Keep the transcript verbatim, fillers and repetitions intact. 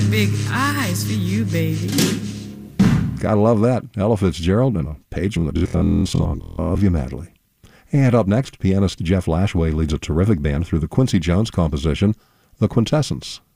big eyes for you, baby. Gotta love that. Ella Fitzgerald and a page from the Defense song, Love You Madly. And up next, pianist Jeff Lashway leads a terrific band through the Quincy Jones composition, The Quintessence.